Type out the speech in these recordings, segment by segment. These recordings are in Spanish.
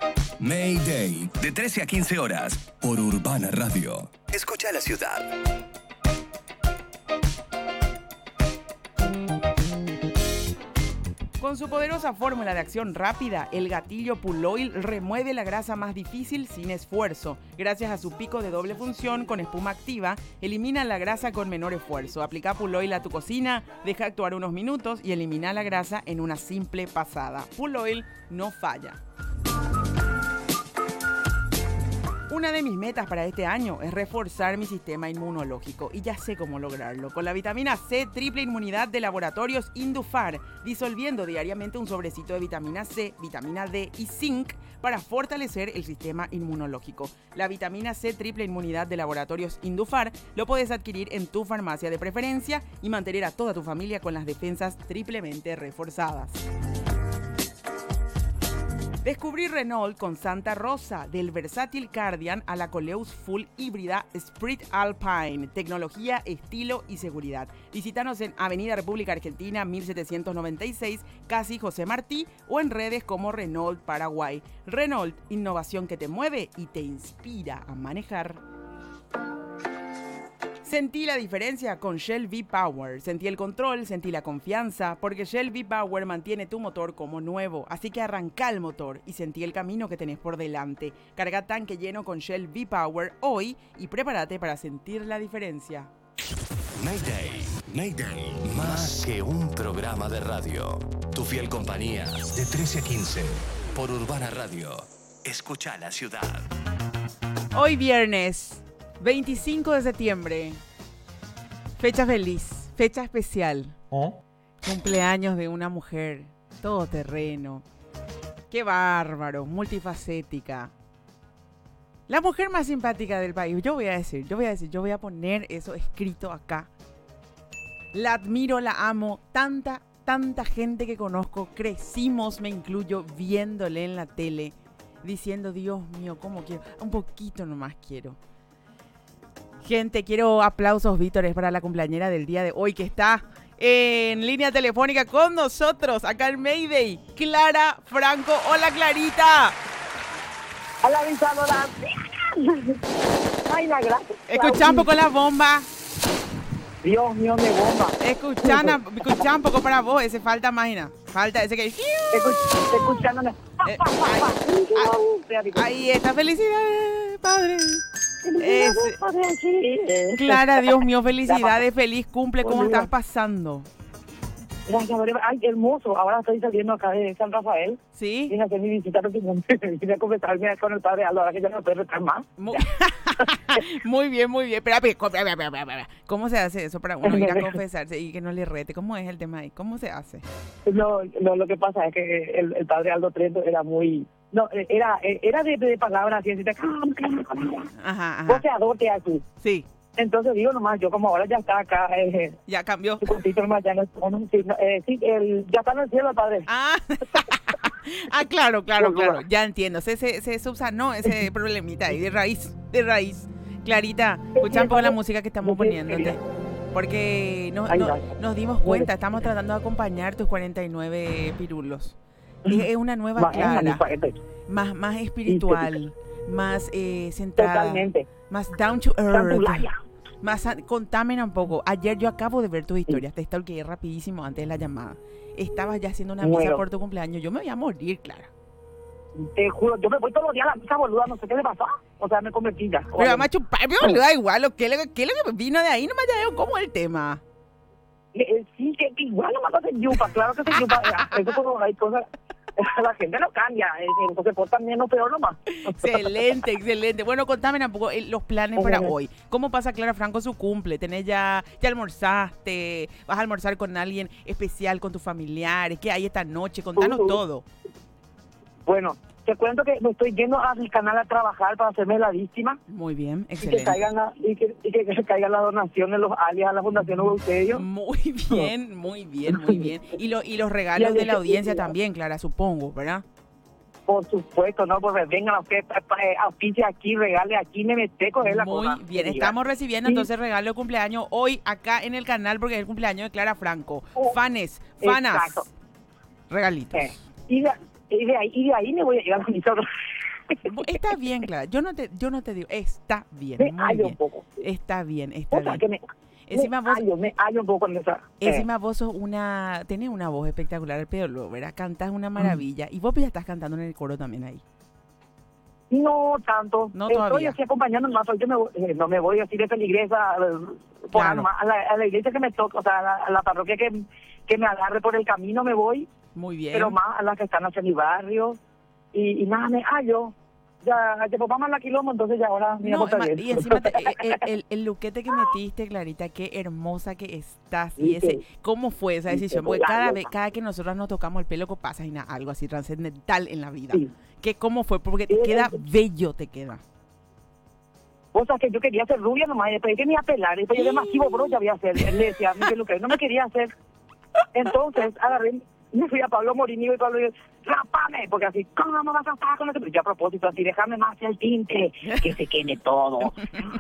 Mayday, de 13 a 15 horas, por Urbana Radio. Escucha la ciudad. Con su poderosa fórmula de acción rápida, el gatillo Pull Oil remueve la grasa más difícil sin esfuerzo. Gracias a su pico de doble función con espuma activa, elimina la grasa con menor esfuerzo. Aplica Pull Oil a tu cocina, deja actuar unos minutos y elimina la grasa en una simple pasada. Pull Oil no falla. Una de mis metas para este año es reforzar mi sistema inmunológico y ya sé cómo lograrlo. Con la vitamina C triple inmunidad de Laboratorios Indufar, disolviendo diariamente un sobrecito de vitamina C, vitamina D y zinc para fortalecer el sistema inmunológico. La vitamina C triple inmunidad de Laboratorios Indufar lo puedes adquirir en tu farmacia de preferencia y mantener a toda tu familia con las defensas triplemente reforzadas. Descubrí Renault con Santa Rosa, del versátil Cardian a la Coleus Full híbrida Sprint Alpine, tecnología, estilo y seguridad. Visítanos en Avenida República Argentina 1796, casi José Martí, o en redes como Renault Paraguay. Renault, innovación que te mueve y te inspira a manejar. Sentí la diferencia con Shell V-Power. Sentí el control, sentí la confianza, porque Shell V-Power mantiene tu motor como nuevo. Así que arranca el motor y sentí el camino que tenés por delante. Carga tanque lleno con Shell V-Power hoy y prepárate para sentir la diferencia. Mayday, Mayday, más que un programa de radio. Tu fiel compañía, de 13 a 15, por Urbana Radio. Escucha la ciudad. Hoy viernes 25 de septiembre, fecha feliz, fecha especial. Cumpleaños de una mujer todoterreno. Qué bárbaro, multifacética. La mujer más simpática del país. Yo voy a poner eso escrito acá. La admiro, la amo. Tanta gente que conozco, crecimos, me incluyo, viéndole en la tele, diciendo, Dios mío, cómo quiero. Un poquito nomás quiero. Gente, quiero aplausos, vítores, para la cumpleañera del día de hoy, que está en línea telefónica con nosotros, acá en Mayday, Clara Franco. Hola, Clarita. Hola, mi Salvador. Ay, la gracia. Escuchá un poco la bomba. Dios mío, de bomba. Escuchá un poco para vos, ese falta máquina. Falta ese que... Escuchándome. Ahí está, felicidades, padre. Clara, Dios mío, felicidades, feliz cumple, ¿cómo estás pasando? Gracias, ay, hermoso. Ahora estoy saliendo acá de San Rafael. ¿Sí? Vine a hacer mi visita, vine a confesarme con el padre Aldo, ahora que ya no puedo estar más. Muy bien, muy bien. Espera. ¿Cómo se hace eso para uno ir a confesarse y que no le rete? ¿Cómo es el tema ahí? ¿Cómo se hace? No, lo que pasa es que el padre Aldo Trento era muy... No, era de palabras así, Ajá. Voceador te aquí. Sí. Entonces digo nomás, yo como ahora ya está acá... ya cambió. Su puntito nomás ya no es... ya está en el cielo, padre. Claro. Ya entiendo. Se subsanó ese problemita ahí de raíz. Clarita, escucha un poco la música que estamos poniéndote. Porque nos dimos cuenta, estamos tratando de acompañar tus 49 pirulos. Es una nueva Clara, más espiritual, más centrada, totalmente, más down to earth, más... Contame un poco. Ayer yo acabo de ver tus historias, te stalkeé rapidísimo antes de la llamada. Estabas ya haciendo una misa por tu cumpleaños. Yo me voy a morir, Clara. Te juro, yo me voy todos los días a la misa, boluda, no sé qué le pasó. O sea, me convertí ya. Pero vamos a chupar, boluda, igual, ¿qué es lo que vino de ahí? No me haya ¿cómo es el tema? Sí, que igual no me hace yupa, claro que se yupa. Eso como hay cosas... La gente no cambia, entonces por también no peor nomás. Excelente. Bueno, contame un poco los planes para hoy. ¿Cómo pasa Clara Franco su cumple? ¿Tenés ya almorzaste? ¿Vas a almorzar con alguien especial, con tus familiares? ¿Qué hay esta noche? Contanos todo. Bueno, te cuento que me estoy yendo a mi canal a trabajar para hacerme la víctima. Muy bien, excelente. Y que caigan las donaciones, los alias a la Fundación Eusebio. Muy bien. Y los regalos de la audiencia también, Clara, supongo, ¿verdad? Por supuesto, no, porque vengan a usted, auspicia aquí, regale aquí, me mete con la cosa. Muy bien, estamos recibiendo entonces regalo de cumpleaños hoy acá en el canal porque es el cumpleaños de Clara Franco. Fanas, regalitos. Y de ahí me voy a ir a la misa. Está bien, Clara. Yo no te digo, está bien, Me muy hallo bien. un poco. Está bien, O está sea, bien. que me hallo un poco en esa. Encima vos tenés una voz espectacular, pero ¿verdad? Cantás una maravilla. Y vos ya estás cantando en el coro también ahí. No tanto. No Estoy todavía. así acompañando más. Yo no me voy así de feligresa Claro. a la iglesia que me toca, o sea, a la parroquia que me agarre por el camino me voy, Muy bien. pero más a las que están hacia mi barrio. Y nada, me hallo. Ya vamos a la quilombo, entonces ya ahora me No, voy a portar bien. y encima el luquete que metiste, Clarita, qué hermosa que estás. Y ese, ¿cómo fue esa decisión? Porque cada que nosotros nos tocamos el pelo, pasa y algo así trascendental en la vida. Sí. ¿Cómo fue? Porque te queda bello, te queda. O sea, que yo quería ser rubia nomás, y después que me iba a pelar, y después yo de masivo, bro, ya voy a hacer. Él le decía, mi peluquero no me quería hacer. Entonces, agarré, me fui a Pablo Morini y Pablo dijo, rapame, porque así, ¿cómo me vas a rapar con esto? Yo a propósito, así, déjame más el tinte, que se queme todo.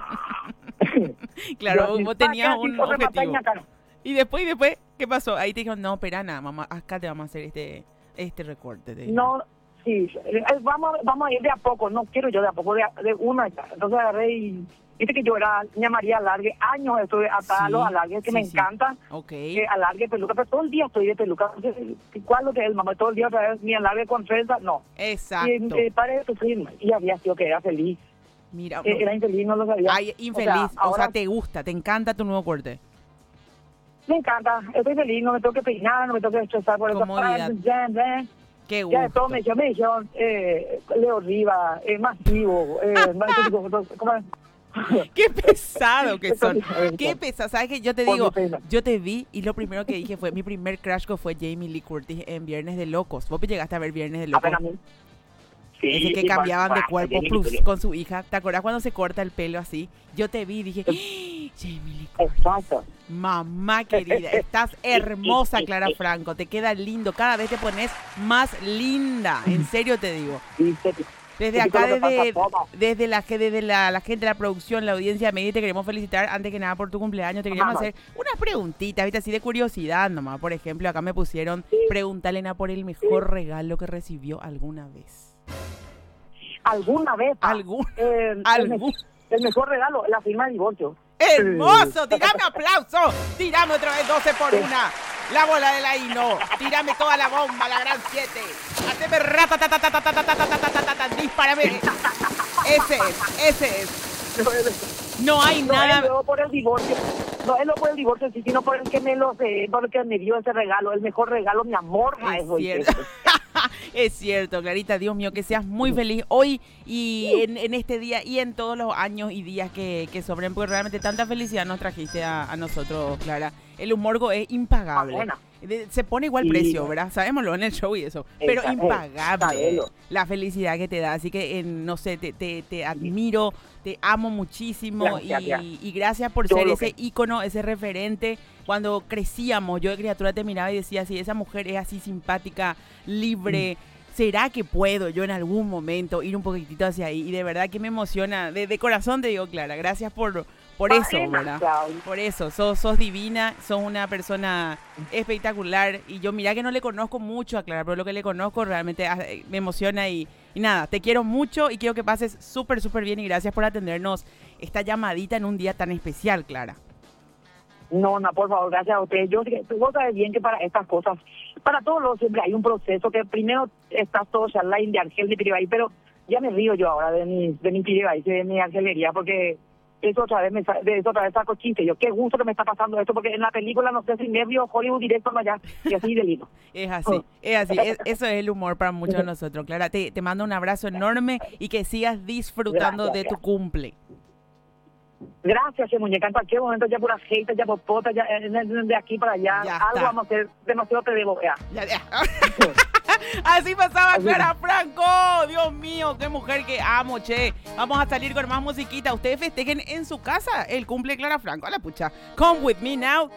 Claro, Yo, vos tenías un objetivo. Cara. Y después, ¿qué pasó? Ahí te dijeron, no, espera nada, mamá, acá te vamos a hacer este recorte. No, sí, vamos a ir de a poco, no quiero yo de a poco, de uno. Entonces agarré y viste que yo era niña María Alargue, años estuve atada a los alargues, que me encanta. Okay. Alargue, peluca, pero todo el día estoy de peluca. ¿Cuál es lo que es, mamá? Todo el día otra vez mi alargue con trenza, no. Exacto. Y paré de sufrir, y había sido que era feliz. Mira, era infeliz, no lo sabía. Ay, infeliz, o sea, ahora te gusta, te encanta tu nuevo corte. Me encanta, estoy feliz, no me tengo que peinar, no me tengo que estresar por eso. Comodidad. Qué gusto. Ya de todo me dijeron, Leo Riva, masivo, ¿cómo es? Qué pesado que son. Qué pesado. ¿Sabes qué? Yo te digo, yo te vi y lo primero que dije fue, mi primer crush fue Jamie Lee Curtis en Viernes de Locos. ¿Vos llegaste a ver Viernes de Locos? Sí, ese que cambiaban de cuerpo plus con su hija. ¿Te acuerdas cuando se corta el pelo así? Yo te vi y dije, Jamie Lee Curtis. Exacto. Mamá querida, estás hermosa, Clara Franco. Te queda lindo. Cada vez te pones más linda. En serio te digo. Desde acá, desde la gente de la producción, la audiencia media, te queremos felicitar antes que nada por tu cumpleaños. Te queríamos hacer unas preguntitas, ¿viste? Así de curiosidad nomás. Por ejemplo, acá me pusieron, pregúntale por el mejor regalo que recibió alguna vez. ¿Alguna vez? El mejor regalo, la firma de divorcio. ¡Hermoso! ¡Tirame aplauso! ¡Tirame otra vez 12 por 1! La bola de la Hino. ¡Tírame toda la bomba, la gran 7! ¡Haceme ¡Dispárame! Ese es. No hay nada. No por el divorcio. No es lo por el divorcio, sino por el que porque me dio ese regalo. El mejor regalo, mi amor. Es cierto. Es cierto, Clarita, Dios mío, que seas muy feliz hoy y en este día y en todos los años y días que sobren, porque realmente tanta felicidad nos trajiste a nosotros, Clara. El humor es impagable. Se pone igual precio, ¿verdad? Sabémoslo en el show y eso, pero impagable la felicidad que te da. Así que, no sé, te admiro, te amo muchísimo. Gracias, y gracias por ser ese ícono, ese referente. Cuando crecíamos, yo de criatura te miraba y decía, si esa mujer es así simpática, libre, ¿será que puedo yo en algún momento ir un poquitito hacia ahí? Y de verdad que me emociona, de corazón te digo, Clara, gracias por eso, ¿verdad? Por eso, sos divina, sos una persona espectacular. Y yo mira que no le conozco mucho a Clara, pero lo que le conozco realmente me emociona y nada, te quiero mucho y quiero que pases súper, súper bien y gracias por atendernos esta llamadita en un día tan especial, Clara. No, por favor, gracias a ustedes. Vos sabés bien que para estas cosas, para todos los siempre hay un proceso que primero está todo Charlaine de Argel de Piribay, pero ya me río yo ahora de mi Piribay, de mi argelería, porque eso otra vez saco chiste. Yo, qué gusto que me está pasando esto, porque en la película, no sé si nervio, Hollywood directo allá, y así de lindo. Es así. Eso es el humor para muchos de nosotros, Clara. Te mando un abrazo enorme y que sigas disfrutando de tu cumple. Gracias, muñeca. En cualquier momento ya por aceite, ya por pota, ya de aquí para allá. Ya algo está. Vamos a hacer, demasiado te debo. Ya. Así pasaba Clara Franco. Dios mío, qué mujer que amo, che. Vamos a salir con más musiquita. Ustedes festejen en su casa el cumple de Clara Franco. A la pucha. Come with me now.